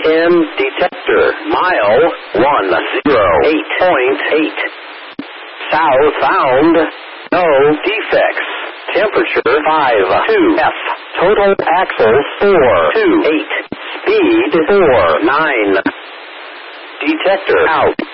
10. Detector. Mile 108.8. South found. No defects. Temperature 5.2 F. Total axles 4.28. Speed 4.9. Detector out.